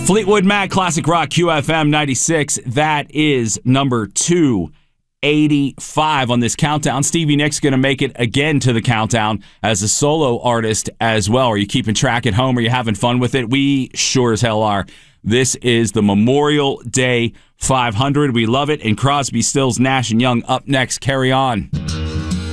Fleetwood Mac, Classic Rock, QFM 96. That is number 285 on this countdown. Stevie Nicks going to make it again to the countdown as a solo artist as well. Are you keeping track at home? Are you having fun with it? We sure as hell are. This is the Memorial Day 500. We love it. And Crosby, Stills, Nash & Young up next. Carry on.